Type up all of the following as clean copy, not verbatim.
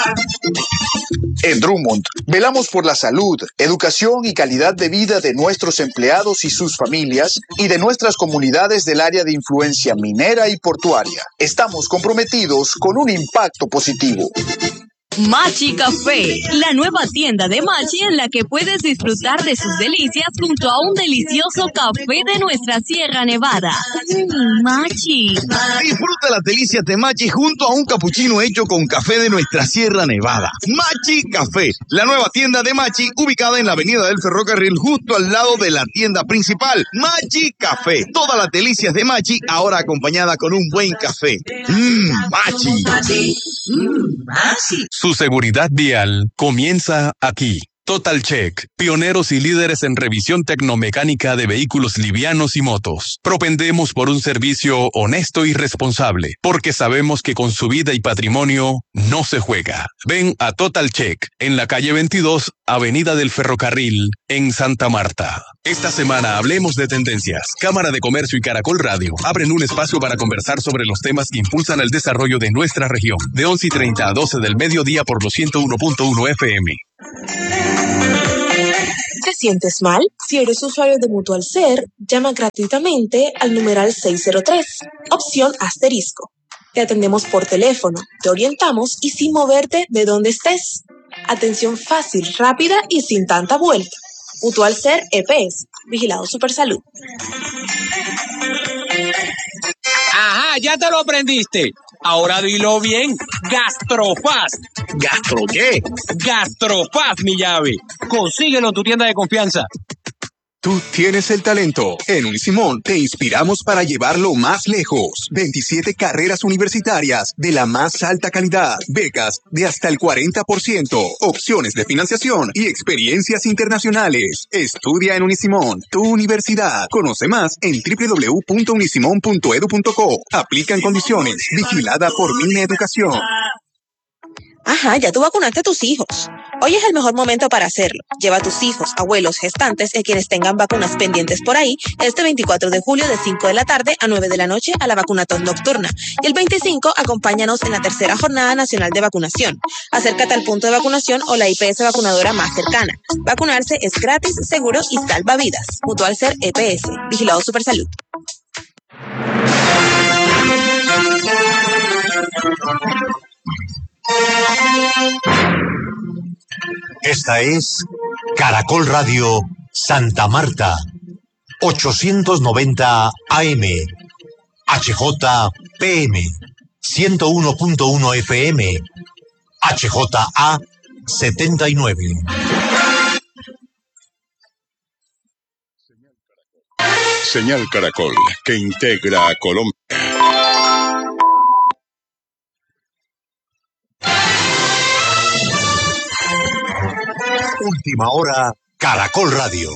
En Drummond, velamos por la salud, educación y calidad de vida de nuestros empleados y sus familias y de nuestras comunidades del área de influencia minera y portuaria. Estamos comprometidos con un impacto positivo. Machi Café, la nueva tienda de Machi en la que puedes disfrutar de sus delicias junto a un delicioso café de nuestra Sierra Nevada. Machi. Disfruta las delicias de Machi junto a un capuchino hecho con café de nuestra Sierra Nevada. Machi Café, la nueva tienda de Machi ubicada en la avenida del Ferrocarril justo al lado de la tienda principal. Machi Café, todas las delicias de Machi ahora acompañada con un buen café. Machi. Machi. Su seguridad vial comienza aquí. Total Check, pioneros y líderes en revisión tecnomecánica de vehículos livianos y motos. Propendemos por un servicio honesto y responsable, porque sabemos que con su vida y patrimonio no se juega. Ven a Total Check, en la calle 22, Avenida del Ferrocarril, en Santa Marta. Esta semana hablemos de tendencias. Cámara de Comercio y Caracol Radio abren un espacio para conversar sobre los temas que impulsan el desarrollo de nuestra región. De 11:30 a 12 del mediodía por los 101.1 FM. ¿Te sientes mal? Si eres usuario de Mutual Ser, llama gratuitamente al numeral 603, opción asterisco. Te atendemos por teléfono, te orientamos y sin moverte de donde estés. Atención fácil, rápida y sin tanta vuelta. Mutual Ser EPS, Vigilado Supersalud. Ajá, ya te lo aprendiste. Ahora dilo bien. Gastrofast. ¿Gastro qué? Gastrofast, mi llave. Consíguelo en tu tienda de confianza. Tú tienes el talento. En Unisimón te inspiramos para llevarlo más lejos. 27 carreras universitarias de la más alta calidad. Becas de hasta el 40%. Opciones de financiación y experiencias internacionales. Estudia en Unisimón, tu universidad. Conoce más en www.unisimon.edu.co. Aplican condiciones. Vigilada por Mineducación. Ajá, ya tú vacunaste a tus hijos. Hoy es el mejor momento para hacerlo. Lleva a tus hijos, abuelos, gestantes y quienes tengan vacunas pendientes por ahí este 24 de julio de 5 de la tarde a 9 de la noche a la vacunatón nocturna. Y el 25 acompáñanos en la tercera jornada nacional de vacunación. Acércate al punto de vacunación o la IPS vacunadora más cercana. Vacunarse es gratis, seguro y salva vidas. Mutual Ser EPS. Vigilado Supersalud. Esta es Caracol Radio Santa Marta, 890 AM, HJPM, 101.1 FM, HJA 79. Señal Caracol, que integra a Colombia. Última hora, Caracol Radio.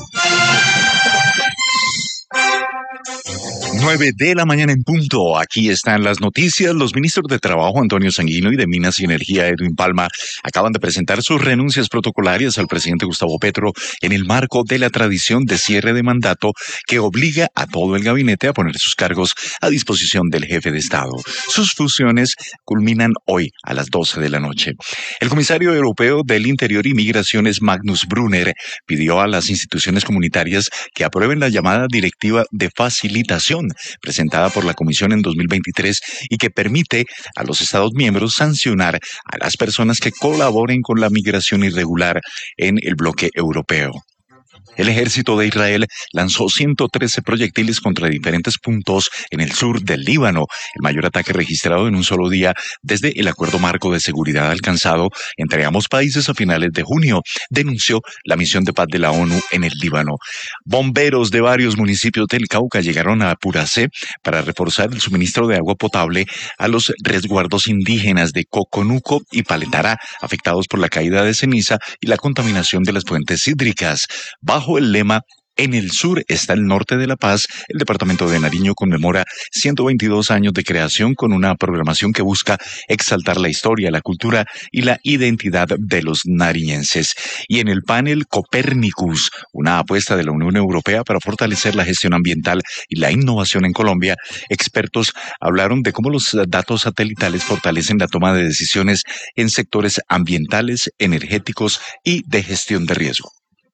9 de la mañana en punto. Aquí están las noticias. Los ministros de Trabajo, Antonio Sanguino, y de Minas y Energía, Edwin Palma, acaban de presentar sus renuncias protocolarias al presidente Gustavo Petro en el marco de la tradición de cierre de mandato que obliga a todo el gabinete a poner sus cargos a disposición del jefe de Estado. Sus funciones culminan hoy a las 12 de la noche. El comisario europeo del Interior y Migraciones, Magnus Brunner, pidió a las instituciones comunitarias que aprueben la llamada Directiva de Facilitación presentada por la Comisión en 2023 y que permite a los Estados miembros sancionar a las personas que colaboren con la migración irregular en el bloque europeo. El ejército de Israel lanzó 113 proyectiles contra diferentes puntos en el sur del Líbano, el mayor ataque registrado en un solo día desde el acuerdo marco de seguridad alcanzado entre ambos países a finales de junio, denunció la misión de paz de la ONU en el Líbano. Bomberos de varios municipios del Cauca llegaron a Puracé para reforzar el suministro de agua potable a los resguardos indígenas de Coconuco y Palentará, afectados por la caída de ceniza y la contaminación de las fuentes hídricas. Bajo el lema En el sur está el norte de La Paz. El departamento de Nariño conmemora 122 años de creación con una programación que busca exaltar la historia, la cultura y la identidad de los nariñenses. Y en el panel Copernicus, una apuesta de la Unión Europea para fortalecer la gestión ambiental y la innovación en Colombia, expertos hablaron de cómo los datos satelitales fortalecen la toma de decisiones en sectores ambientales, energéticos y de gestión de riesgo.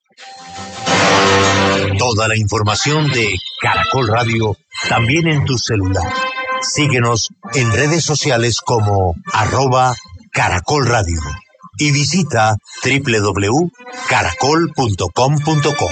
Toda la información de Caracol Radio también en tu celular. Síguenos en redes sociales como @Caracol Radio y visita www.caracol.com.co.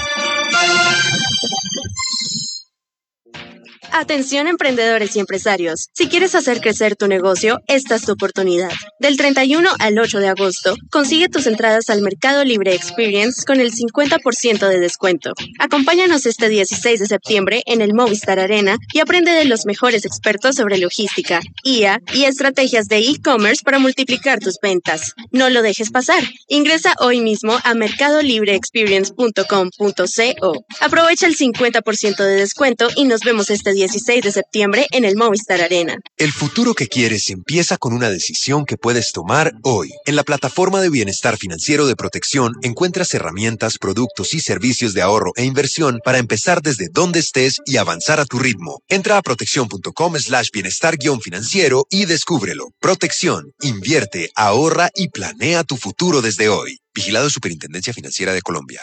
Atención emprendedores y empresarios. Si quieres hacer crecer tu negocio, esta es tu oportunidad. Del 31 al 8 de agosto, consigue tus entradas al Mercado Libre Experience con el 50% de descuento. Acompáñanos este 16 de septiembre en el Movistar Arena y aprende de los mejores expertos sobre logística, IA y estrategias de e-commerce para multiplicar tus ventas. No lo dejes pasar. Ingresa hoy mismo a mercadolibreexperience.com.co. Aprovecha el 50% de descuento y nos vemos este 16 de septiembre en el Movistar Arena. El futuro que quieres empieza con una decisión que puedes tomar hoy. En la plataforma de bienestar financiero de Protección encuentras herramientas, productos y servicios de ahorro e inversión para empezar desde donde estés y avanzar a tu ritmo. Entra a protección.com/bienestar-financiero y descúbrelo. Protección, invierte, ahorra y planea tu futuro desde hoy. Vigilado Superintendencia Financiera de Colombia.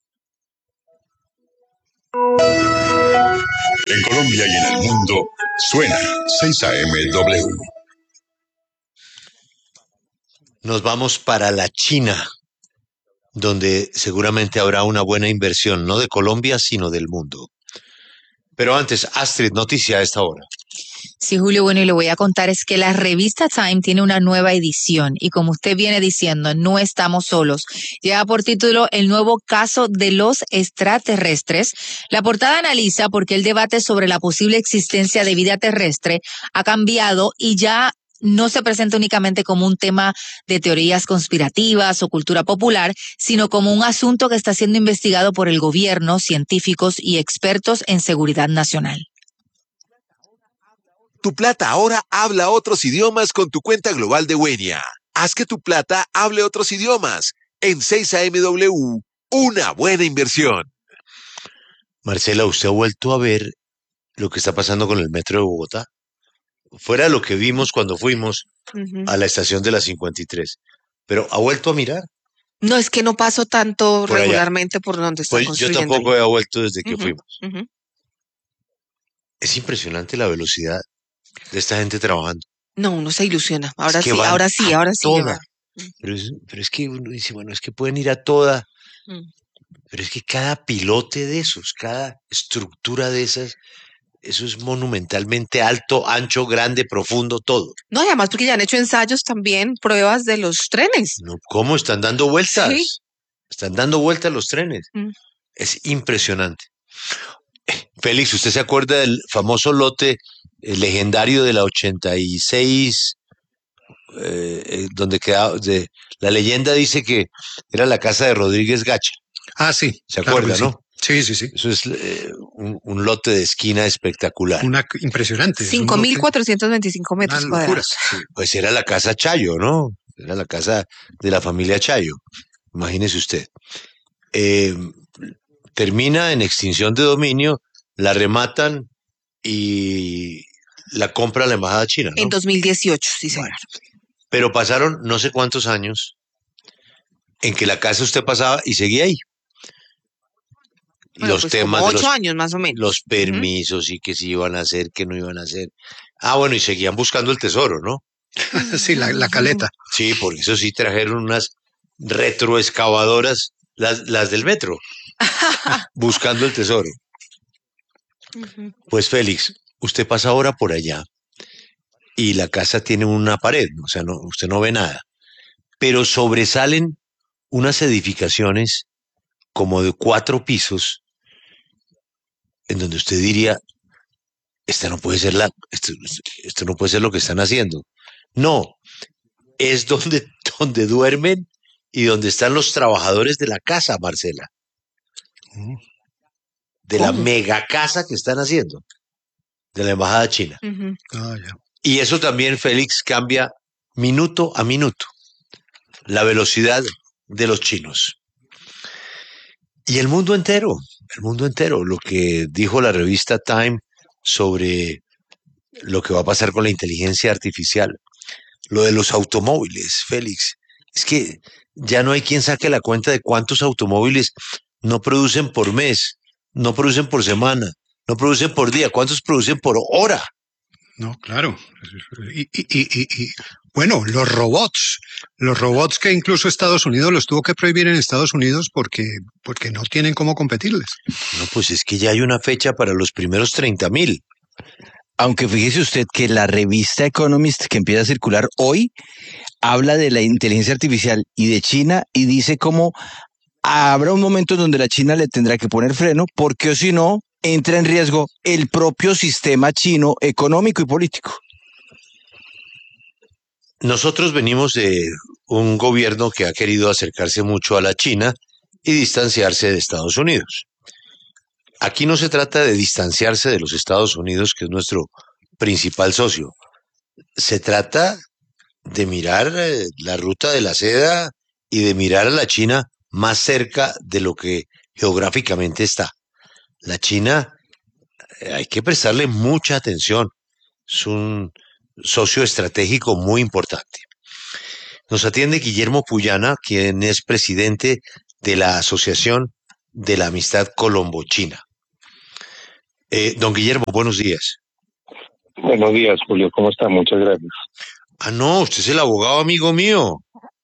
En Colombia y en el mundo, suena 6AMW. Nos vamos para la China, donde seguramente habrá una buena inversión, no de Colombia, sino del mundo. Pero antes, Astrid, noticia a esta hora. Sí, Julio, bueno, y le voy a contar es que la revista Time tiene una nueva edición y como usted viene diciendo, no estamos solos. Lleva por título El nuevo caso de los extraterrestres. La portada analiza por qué el debate sobre la posible existencia de vida terrestre ha cambiado y ya no se presenta únicamente como un tema de teorías conspirativas o cultura popular, sino como un asunto que está siendo investigado por el gobierno, científicos y expertos en seguridad nacional. Tu plata ahora habla otros idiomas con tu cuenta global de Wenia. Haz que tu plata hable otros idiomas. En 6AMW, una buena inversión. Marcela, ¿usted ha vuelto a ver lo que está pasando con el metro de Bogotá? Fuera lo que vimos cuando fuimos a la estación de la 53. Pero ¿ha vuelto a mirar? No, es que no paso tanto Por allá. regularmente por donde están Pues yo construyendo. tampoco he vuelto desde que fuimos. Ujú. Es impresionante la velocidad de esta gente trabajando. No, uno se ilusiona. Ahora Es que sí, van ahora sí, a ahora sí. toda. Pero es que uno dice, bueno, es que pueden ir a toda. Mm. Pero es que cada pilote de esos, cada estructura de esas, eso es monumentalmente alto, ancho, grande, profundo, todo. No, y además porque ya han hecho ensayos también, pruebas de los trenes. No, ¿cómo están dando vueltas? Sí. Están dando vueltas los trenes. Mm. Es impresionante. Félix, ¿usted se acuerda del famoso lote legendario de la 86, donde quedaba, la leyenda dice que era la casa de Rodríguez Gacha? Ah, sí. ¿Se claro acuerda, que no? Sí, sí, sí. Eso es un lote de esquina espectacular. Impresionante. 5.425 metros cuadrados. Pues era la casa Chayo, ¿no? Era la casa de la familia Chayo. Imagínese usted. Termina en extinción de dominio, la rematan y la compra la embajada china, ¿no? En 2018, sí, señor. Pero pasaron no sé cuántos años en que la casa usted pasaba y seguía ahí. Bueno, Los pues temas como de 8 años más o menos. los permisos y que si iban a hacer, que no iban a hacer. Ah, bueno, y seguían buscando el tesoro, ¿no? Sí, la caleta. Sí, por eso sí trajeron unas retroexcavadoras, las del metro, buscando el tesoro. Pues Félix, usted pasa ahora por allá y la casa tiene una pared, o sea, no, usted no ve nada, pero sobresalen unas edificaciones como de 4 pisos en donde usted diría, esta no puede ser esto no puede ser lo que están haciendo. No, es donde duermen y donde están los trabajadores de la casa, Marcela. de la mega casa que están haciendo, de la embajada china. Y eso también, Félix, cambia minuto a minuto la velocidad de los chinos. Y el mundo entero, lo que dijo la revista Time sobre lo que va a pasar con la inteligencia artificial, lo de los automóviles, Félix, es que ya no hay quien saque la cuenta de cuántos automóviles no producen por mes, no producen por semana, no producen por día, cuántos producen por hora. No, claro. Y bueno, los robots que incluso Estados Unidos los tuvo que prohibir en Estados Unidos porque no tienen cómo competirles. No, pues es que ya hay una fecha para los primeros 30,000. Aunque fíjese usted que la revista Economist que empieza a circular hoy habla de la inteligencia artificial y de China y dice cómo habrá un momento donde la China le tendrá que poner freno porque o si no entra en riesgo el propio sistema chino económico y político. Nosotros venimos de un gobierno que ha querido acercarse mucho a la China y distanciarse de Estados Unidos. Aquí no se trata de distanciarse de los Estados Unidos, que es nuestro principal socio. Se trata de mirar la ruta de la seda y de mirar a la China más cerca de lo que geográficamente está. La China hay que prestarle mucha atención. Es un socio estratégico muy importante. Nos atiende Guillermo Puyana, quien es presidente de la Asociación de la Amistad Colombo-China. Don Guillermo, buenos días. Buenos días, Julio. ¿Cómo está? Muchas gracias. Ah, no, usted es el abogado amigo mío.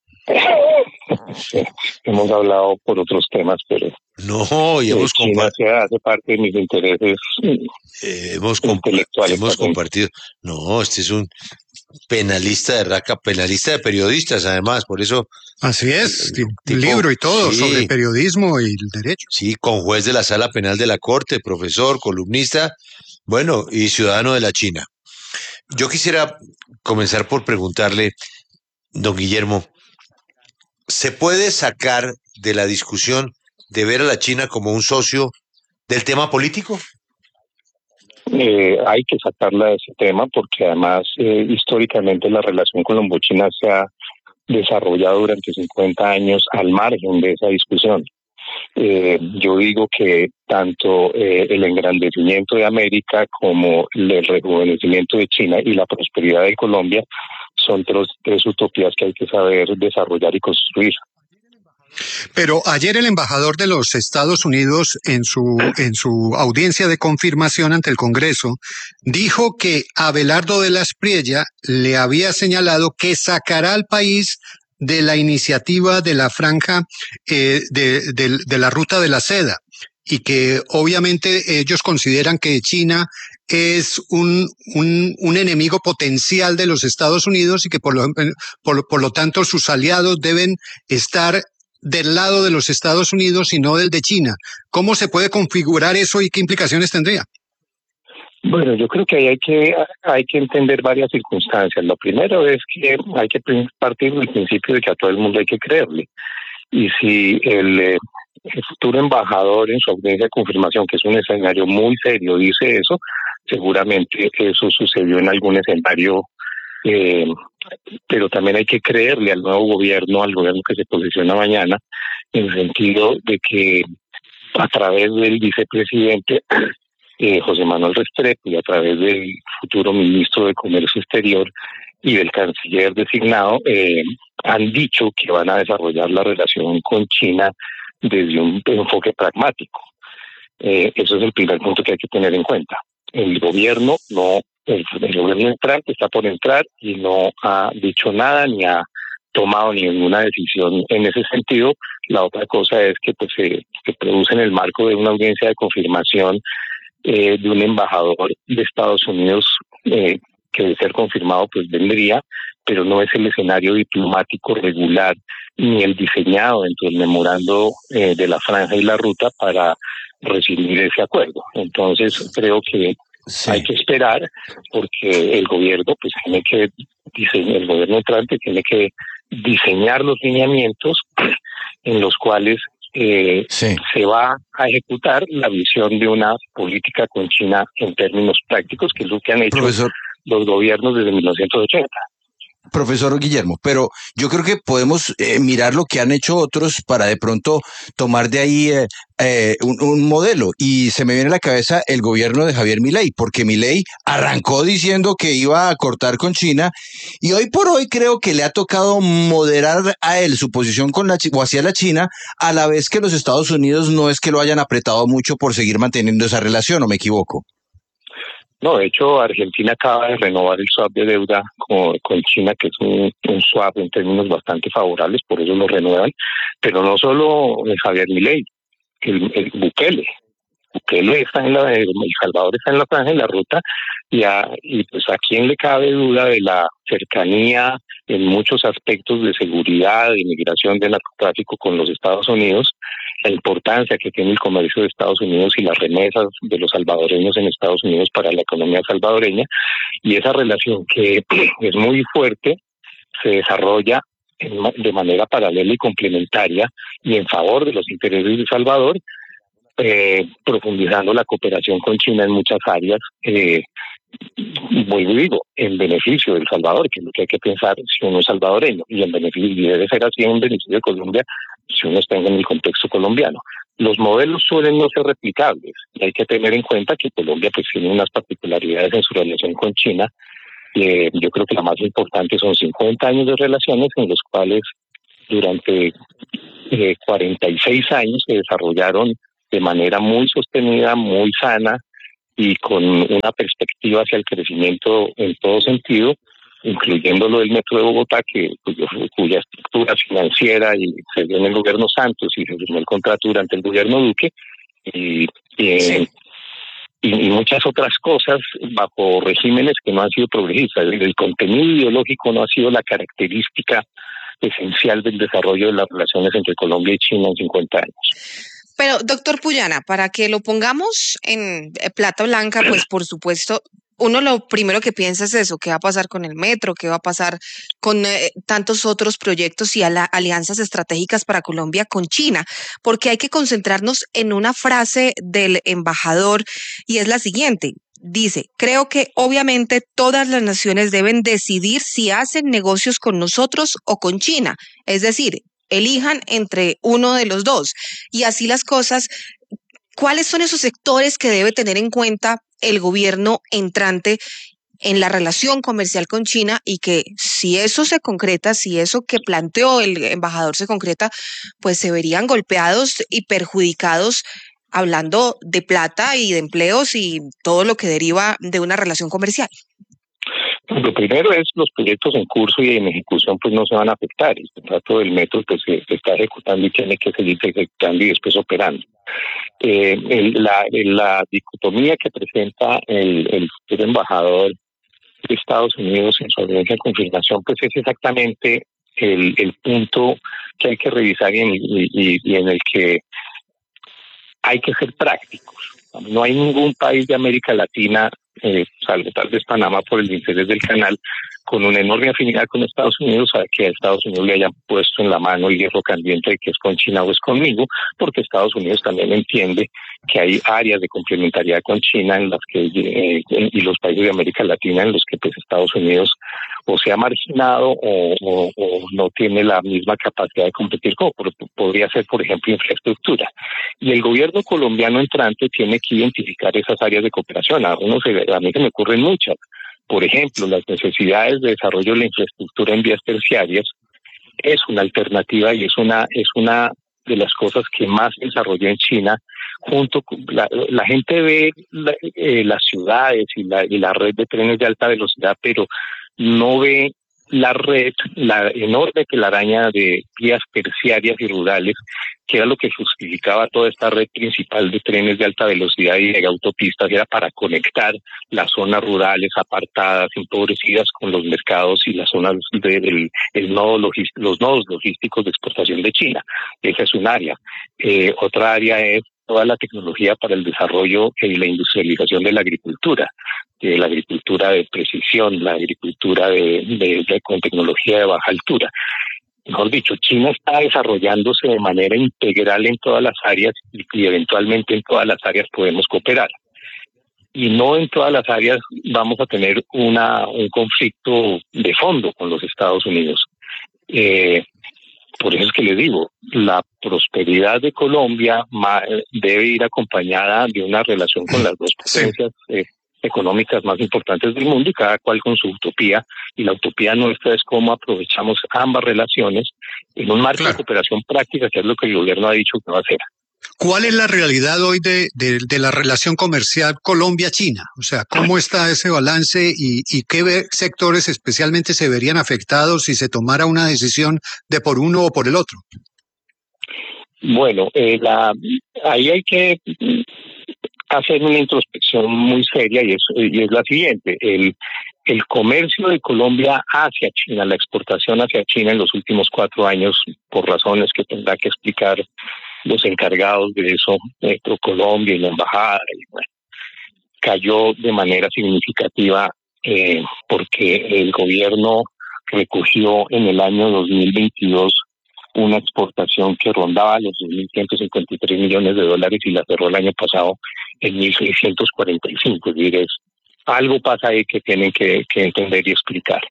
Sí, hemos hablado por otros temas, pero no, y hemos compartido. Hace parte de mis intereses intelectuales. Hemos compartido. No, este es un penalista de raca, penalista de periodistas, además, por eso. Así es, un libro y todo, sí, sobre periodismo y el derecho. Sí, con juez de la Sala Penal de la Corte, profesor, columnista, bueno, y ciudadano de la China. Yo quisiera comenzar por preguntarle, don Guillermo, ¿se puede sacar de la discusión de ver a la China como un socio del tema político? Hay que sacarla de ese tema porque además históricamente la relación colombo-china se ha desarrollado durante 50 años al margen de esa discusión. Yo digo que tanto el engrandecimiento de América como el rejuvenecimiento de China y la prosperidad de Colombia son tres utopías que hay que saber desarrollar y construir. Pero ayer el embajador de los Estados Unidos en su audiencia de confirmación ante el Congreso dijo que Abelardo de la Espriella le había señalado que sacará al país de la iniciativa de la franja de la ruta de la seda y que obviamente ellos consideran que China es un enemigo potencial de los Estados Unidos y que por lo tanto sus aliados deben estar del lado de los Estados Unidos y no del de China. ¿Cómo se puede configurar eso y qué implicaciones tendría? Bueno, yo creo que ahí hay que entender varias circunstancias. Lo primero es que hay que partir del principio de que a todo el mundo hay que creerle. Y si el futuro embajador en su audiencia de confirmación, que es un escenario muy serio, dice eso, seguramente eso sucedió en algún escenario, pero también hay que creerle al nuevo gobierno, al gobierno que se posiciona mañana, en el sentido de que a través del vicepresidente José Manuel Restrepo y a través del futuro ministro de Comercio Exterior y del canciller designado, han dicho que van a desarrollar la relación con China desde un enfoque pragmático. Eso es el primer punto que hay que tener en cuenta. El gobierno entrante está por entrar y no ha dicho nada ni ha tomado ninguna decisión en ese sentido. La otra cosa es que pues se produce en el marco de una audiencia de confirmación de un embajador de Estados Unidos que de ser confirmado pues vendría, pero no es el escenario diplomático regular ni el diseñado dentro del memorando de la franja y la ruta para recibir ese acuerdo. Entonces creo que hay que esperar porque el gobierno pues tiene que el gobierno entrante tiene que diseñar los lineamientos en los cuales se va a ejecutar la visión de una política con China en términos prácticos, que es lo que han hecho los gobiernos desde 1980. Profesor Guillermo, pero yo creo que podemos mirar lo que han hecho otros para de pronto tomar de ahí un modelo. Y se me viene a la cabeza el gobierno de Javier Milei, porque Milei arrancó diciendo que iba a cortar con China y hoy por hoy creo que le ha tocado moderar a él su posición con o hacia la China, a la vez que los Estados Unidos no es que lo hayan apretado mucho por seguir manteniendo esa relación, ¿o me equivoco? No, de hecho, Argentina acaba de renovar el swap de deuda con China, que es un swap en términos bastante favorables, por eso lo renuevan. Pero no solo Javier Milei, el Bukele está en El Salvador está en la franja de la ruta, y pues a quién le cabe duda de la cercanía en muchos aspectos de seguridad, de inmigración, de narcotráfico con los Estados Unidos, la importancia que tiene el comercio de Estados Unidos y las remesas de los salvadoreños en Estados Unidos para la economía salvadoreña, y esa relación que es muy fuerte se desarrolla de manera paralela y complementaria y en favor de los intereses de Salvador, profundizando la cooperación con China en muchas áreas, vuelvo y digo, en beneficio del Salvador, que es lo que hay que pensar si uno es salvadoreño, y en beneficio, y debe ser así en beneficio de Colombia, si uno está en el contexto colombiano. Los modelos suelen no ser replicables, y hay que tener en cuenta que Colombia pues tiene unas particularidades en su relación con China. Yo creo que la más importante son 50 años de relaciones en los cuales durante 46 años se desarrollaron de manera muy sostenida, muy sana y con una perspectiva hacia el crecimiento en todo sentido, incluyendo lo del Metro de Bogotá, cuya estructura financiera y se dio en el gobierno Santos y se firmó el contrato durante el gobierno Duque, y muchas otras cosas bajo regímenes que no han sido progresistas. El contenido ideológico no ha sido la característica esencial del desarrollo de las relaciones entre Colombia y China en 50 años. Pero, doctor Puyana, para que lo pongamos en plata blanca, pues por supuesto, uno lo primero que piensa es eso, qué va a pasar con el metro, qué va a pasar con tantos otros proyectos y alianzas estratégicas para Colombia con China, porque hay que concentrarnos en una frase del embajador y es la siguiente. Dice, creo que obviamente todas las naciones deben decidir si hacen negocios con nosotros o con China, es decir, elijan entre uno de los dos. Y así las cosas, ¿cuáles son esos sectores que debe tener en cuenta el gobierno entrante en la relación comercial con China y que si eso se concreta, si eso que planteó el embajador se concreta, pues se verían golpeados y perjudicados hablando de plata y de empleos y todo lo que deriva de una relación comercial? Lo primero es los proyectos en curso y en ejecución pues no se van a afectar. El contrato del metro pues se está ejecutando y tiene que seguir ejecutando y después operando. La dicotomía que presenta el futuro embajador de Estados Unidos en su audiencia de confirmación pues es exactamente el punto que hay que revisar y en el que hay que ser prácticos. No hay ningún país de América Latina, salvo tal vez Panamá por el interés del canal, con una enorme afinidad con Estados Unidos, a que a Estados Unidos le hayan puesto en la mano el hierro caliente de que es con China o es conmigo, porque Estados Unidos también entiende que hay áreas de complementariedad con China en las que y los países de América Latina en los que pues Estados Unidos o se ha marginado o no tiene la misma capacidad de competir como podría ser, por ejemplo, infraestructura. Y el gobierno colombiano entrante tiene que identificar esas áreas de cooperación. A mí se me ocurren muchas. Por ejemplo, las necesidades de desarrollo de la infraestructura en vías terciarias es una alternativa y es una de las cosas que más se desarrolló en China. Junto con la gente ve las ciudades y la red de trenes de alta velocidad, pero no ve la red, la enorme telaraña de vías terciarias y rurales, que era lo que justificaba toda esta red principal de trenes de alta velocidad y de autopistas, era para conectar las zonas rurales apartadas, empobrecidas, con los mercados y las zonas los nodos logísticos de exportación de China. Esa es un área. Otra área es toda la tecnología para el desarrollo y la industrialización de la agricultura de precisión, la agricultura con tecnología de baja altura. mejor dicho, China está desarrollándose de manera integral en todas las áreas y eventualmente en todas las áreas podemos cooperar. Y no en todas las áreas vamos a tener un conflicto de fondo con los Estados Unidos. Por eso es que les digo, la prosperidad de Colombia debe ir acompañada de una relación con las dos potencias económicas más importantes del mundo y cada cual con su utopía. Y la utopía nuestra es cómo aprovechamos ambas relaciones en un marco de cooperación práctica, que es lo que el gobierno ha dicho que va a hacer. ¿Cuál es la realidad hoy de la relación comercial Colombia-China? O sea, ¿cómo está ese balance y qué sectores especialmente se verían afectados si se tomara una decisión de por uno o por el otro? Bueno, ahí hay que hacer una introspección muy seria y es la siguiente. El comercio de Colombia hacia China, la exportación hacia China en los últimos 4 años, por razones que tendrá que explicar los encargados de eso, ProColombia y la embajada, y bueno, cayó de manera significativa porque el gobierno recogió en el año 2022 una exportación que rondaba los 2.153 millones de dólares y la cerró el año pasado en 1.645. Es decir, algo pasa ahí que tienen que entender y explicar.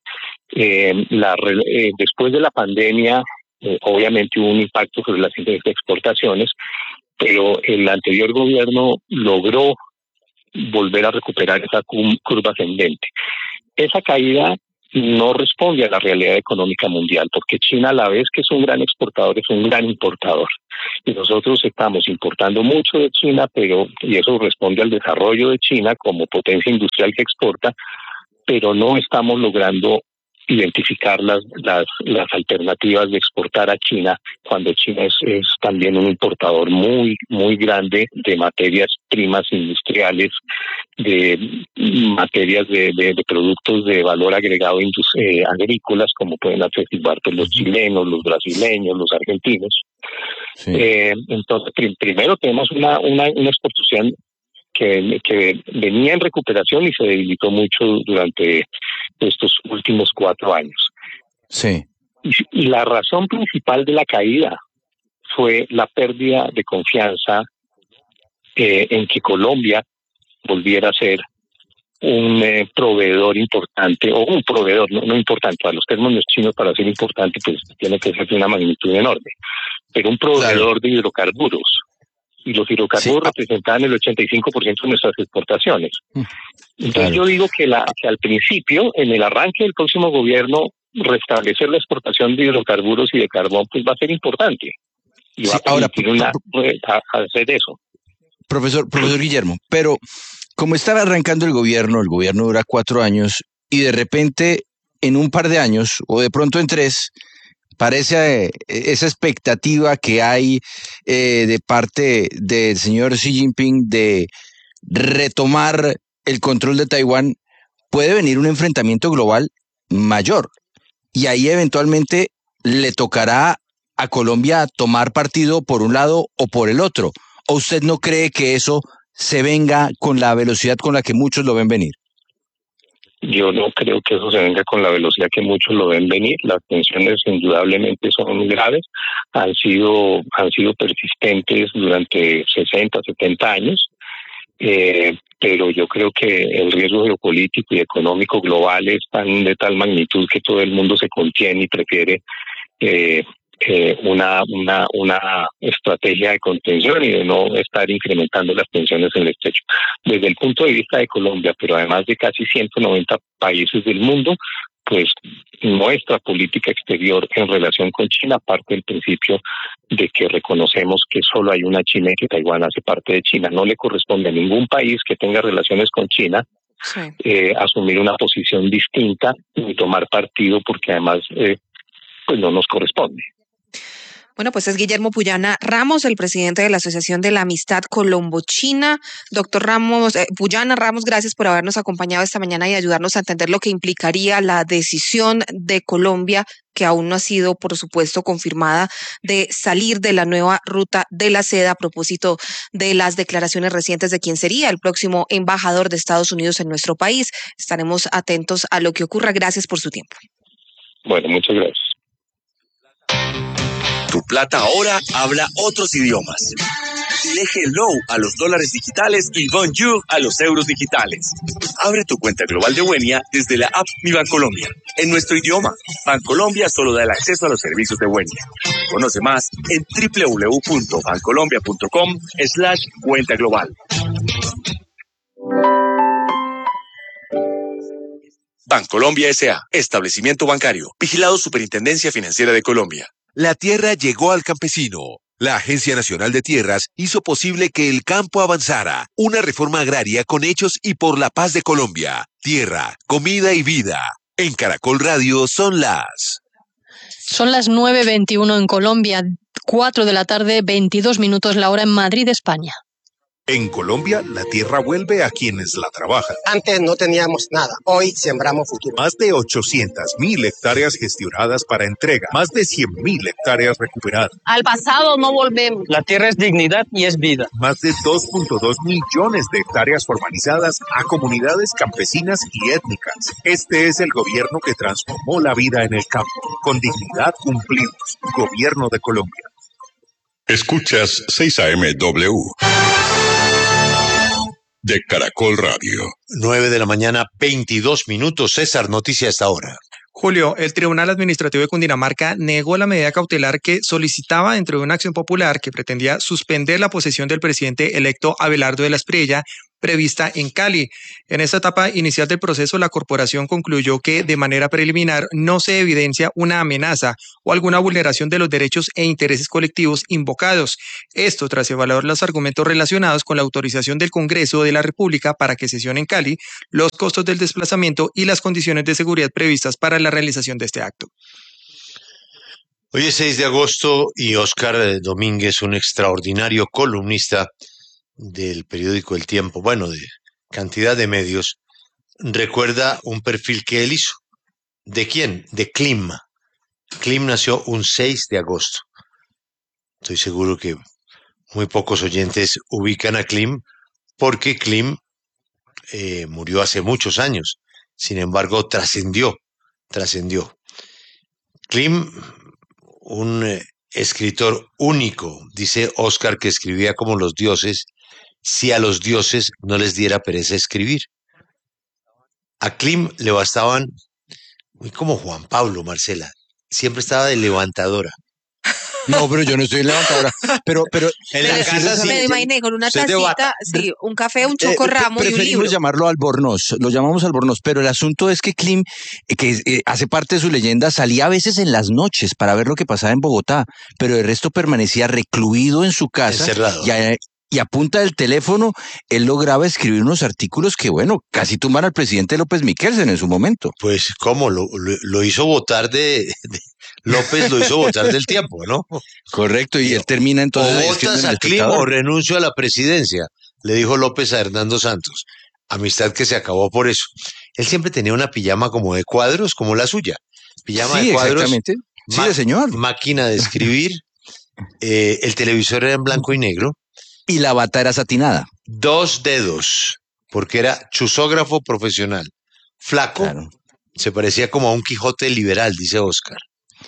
Después de la pandemia, obviamente hubo un impacto sobre las exportaciones, pero el anterior gobierno logró volver a recuperar esa curva ascendente. Esa caída no responde a la realidad económica mundial, porque China, a la vez que es un gran exportador, es un gran importador. Y nosotros estamos importando mucho de China, y eso responde al desarrollo de China como potencia industrial que exporta, pero no estamos logrando identificar las alternativas de exportar a China, cuando China es también un importador muy, muy grande de materias primas industriales, de materias de productos de valor agregado agrícolas, como pueden atestiguar los chilenos, los brasileños, los argentinos. Sí. Entonces, primero tenemos una exportación que venía en recuperación y se debilitó mucho durante estos últimos 4 años. Sí. Y la razón principal de la caída fue la pérdida de confianza en que Colombia volviera a ser un proveedor importante, o un proveedor, no importante, para los términos chinos, para ser importante, pues tiene que ser de una magnitud enorme, pero un proveedor de hidrocarburos. Y los hidrocarburos representaban el 85% de nuestras exportaciones. Entonces yo digo que al principio, en el arranque del próximo gobierno, restablecer la exportación de hidrocarburos y de carbón pues va a ser importante. Y va a permitir hacer eso. Profesor Guillermo, pero como está arrancando el gobierno dura 4 años y de repente en un par de años o de pronto en 3... parece esa expectativa que hay de parte del señor Xi Jinping de retomar el control de Taiwán, puede venir un enfrentamiento global mayor. Y ahí eventualmente le tocará a Colombia tomar partido por un lado o por el otro. ¿O usted no cree que eso se venga con la velocidad con la que muchos lo ven venir? Yo no creo que eso se venga con la velocidad que muchos lo ven venir. Las tensiones indudablemente son graves, han sido persistentes durante 60, 70 años, pero yo creo que el riesgo geopolítico y económico global es de tal magnitud que todo el mundo se contiene y prefiere una estrategia de contención y de no estar incrementando las tensiones en el estrecho. Desde el punto de vista de Colombia, pero además de casi 190 países del mundo, pues nuestra política exterior en relación con China parte del principio de que reconocemos que solo hay una China y que Taiwán hace parte de China. No le corresponde a ningún país que tenga relaciones con China asumir una posición distinta ni tomar partido, porque además pues no nos corresponde. Bueno, pues es Guillermo Puyana Ramos, el presidente de la Asociación de la Amistad Colombo-China. Doctor Puyana Ramos, gracias por habernos acompañado esta mañana y ayudarnos a entender lo que implicaría la decisión de Colombia, que aún no ha sido, por supuesto, confirmada, de salir de la nueva ruta de la seda a propósito de las declaraciones recientes de quién sería el próximo embajador de Estados Unidos en nuestro país. Estaremos atentos a lo que ocurra. Gracias por su tiempo. Bueno, muchas gracias. Tu plata ahora habla otros idiomas. Dile hello a los dólares digitales y bonjour a los euros digitales. Abre tu cuenta global de Wenia desde la app Mi Bancolombia. En nuestro idioma, Bancolombia solo da el acceso a los servicios de Wenia. Conoce más en www.bancolombia.com/cuenta global. Bancolombia S.A. Establecimiento bancario. Vigilado Superintendencia Financiera de Colombia. La tierra llegó al campesino. La Agencia Nacional de Tierras hizo posible que el campo avanzara. Una reforma agraria con hechos y por la paz de Colombia. Tierra, comida y vida. En Caracol Radio son las 9:21 en Colombia, 4 de la tarde, 22 minutos la hora en Madrid, España. En Colombia, la tierra vuelve a quienes la trabajan. Antes no teníamos nada, hoy sembramos futuro. Más de 800.000 hectáreas gestionadas para entrega, más de 100.000 hectáreas recuperadas. Al pasado no volvemos. La tierra es dignidad y es vida. Más de 2.2 millones de hectáreas formalizadas a comunidades campesinas y étnicas. Este es el gobierno que transformó la vida en el campo. Con dignidad cumplimos. Gobierno de Colombia. Escuchas 6am-W de Caracol Radio. 9 de la mañana, 22 minutos. César, noticia a esta hora. Julio, el Tribunal Administrativo de Cundinamarca negó la medida cautelar que solicitaba dentro de una acción popular que pretendía suspender la posesión del presidente electo Abelardo de la Espriella, prevista en Cali. En esta etapa inicial del proceso, la corporación concluyó que de manera preliminar no se evidencia una amenaza o alguna vulneración de los derechos e intereses colectivos invocados. Esto tras evaluar los argumentos relacionados con la autorización del Congreso de la República para que sesione en Cali, los costos del desplazamiento y las condiciones de seguridad previstas para la realización de este acto. Hoy es 6 de agosto y Óscar Domínguez, un extraordinario columnista del periódico El Tiempo, bueno, de cantidad de medios, recuerda un perfil que él hizo. ¿De quién? De Klim. Klim nació un 6 de agosto. Estoy seguro que muy pocos oyentes ubican a Klim porque Klim murió hace muchos años. Sin embargo, trascendió. Klim, un escritor único, dice Óscar, que escribía como los dioses, si a los dioses no les diera pereza escribir. A Klim le bastaban, muy como Juan Pablo, Marcela, siempre estaba de levantadora. No, pero yo no estoy levantadora. Pero en la casa sí. Me imaginé con una tacita, sí, un café, un chocorramo y un libro. Preferimos llamarlo albornoz, lo llamamos albornoz, pero el asunto es que Klim, que hace parte de su leyenda, salía a veces en las noches para ver lo que pasaba en Bogotá, pero el resto permanecía recluido en su casa. Encerrado. Y a punta del teléfono, él lograba escribir unos artículos que, bueno, casi tumban al presidente López Miquelsen en su momento. Pues, ¿cómo? Lo hizo votar López lo hizo votar del Tiempo, ¿no? Correcto, y él termina entonces... O votas a Klim o renuncio a la presidencia, le dijo López a Hernando Santos. Amistad que se acabó por eso. Él siempre tenía una pijama como de cuadros, como la suya. Pijama de cuadros. Exactamente. Sí, señor. Máquina de escribir. El televisor era en blanco y negro. Y la bata era satinada. 2 dedos, porque era chusógrafo profesional. Flaco, claro. Se parecía como a un Quijote liberal, dice Óscar.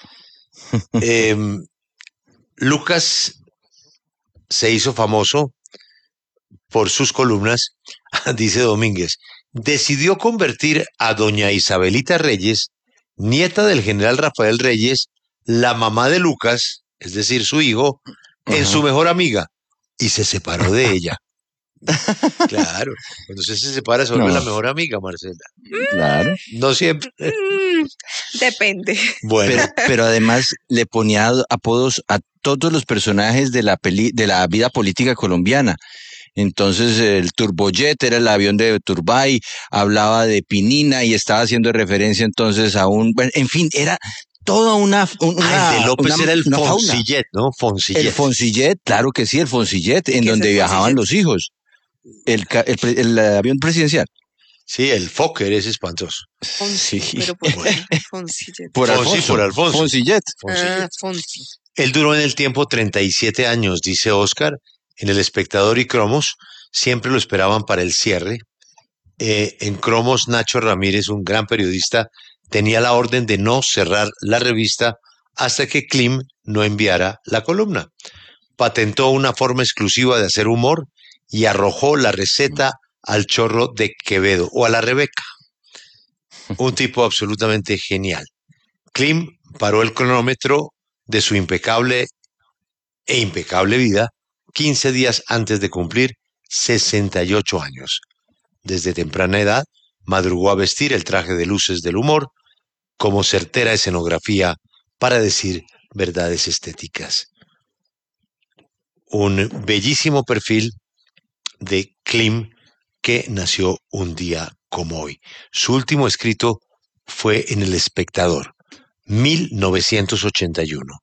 Lucas se hizo famoso por sus columnas, dice Domínguez. Decidió convertir a doña Isabelita Reyes, nieta del general Rafael Reyes, la mamá de Lucas, es decir, su hijo, en su mejor amiga. Y se separó de ella. Claro, cuando usted se separa se vuelve la mejor amiga, Marcela. Claro. No siempre. Depende. Bueno. Pero además le ponía apodos a todos los personajes de la vida política colombiana. Entonces el Turbojet era el avión de Turbay, hablaba de Pinina y estaba haciendo referencia entonces a en fin, era toda una el de López era el Foncillet, ¿no? Foncillet. El Foncillet, claro que sí, el Foncillet, en donde viajaban los hijos. El avión presidencial. Sí, el Fokker es espantoso. Sí. Pero Foncillet. Por Alfonso. Foncillet. Fonsi. Él duró en el Tiempo 37 años, dice Óscar. En El Espectador y Cromos siempre lo esperaban para el cierre. En Cromos, Nacho Ramírez, un gran periodista, tenía la orden de no cerrar la revista hasta que Klim no enviara la columna. Patentó una forma exclusiva de hacer humor y arrojó la receta al chorro de Quevedo o a la Rebeca. Un tipo absolutamente genial. Klim paró el cronómetro de su impecable vida 15 días antes de cumplir 68 años. Desde temprana edad, madrugó a vestir el traje de luces del humor como certera escenografía para decir verdades estéticas. Un bellísimo perfil de Klim que nació un día como hoy. Su último escrito fue en El Espectador, 1981.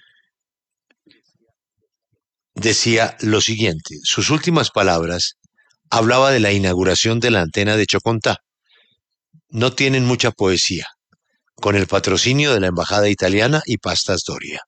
Decía lo siguiente, sus últimas palabras, hablaba de la inauguración de la antena de Chocontá. No tienen mucha poesía, con el patrocinio de la Embajada Italiana y Pastas Doria.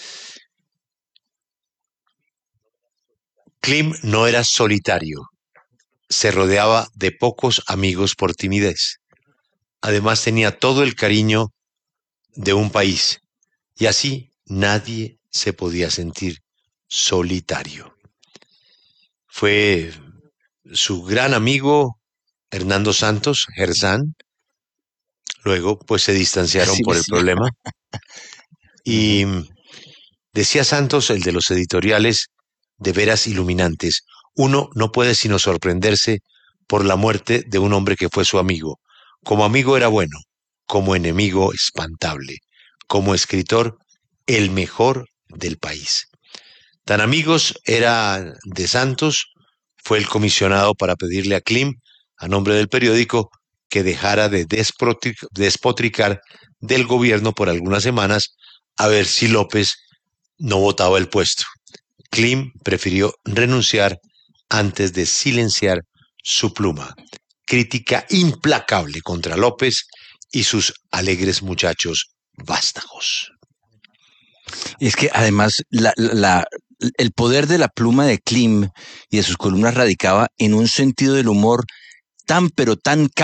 Klim no era solitario, se rodeaba de pocos amigos por timidez. Además tenía todo el cariño de un país y así nadie se podía sentir solitario. Fue su gran amigo Hernando Santos, Gersán. Luego pues se distanciaron por el problema. Y decía Santos, el de los editoriales de veras iluminantes, uno no puede sino sorprenderse por la muerte de un hombre que fue su amigo. Como amigo era bueno, como enemigo espantable, como escritor el mejor del país. Tan amigos era de Santos, fue el comisionado para pedirle a Klim, a nombre del periódico, que dejara de despotricar del gobierno por algunas semanas a ver si López no votaba el puesto. Klim prefirió renunciar antes de silenciar su pluma. Crítica implacable contra López y sus alegres muchachos vástagos. Y es que además el poder de la pluma de Klim y de sus columnas radicaba en un sentido del humor tan pero tan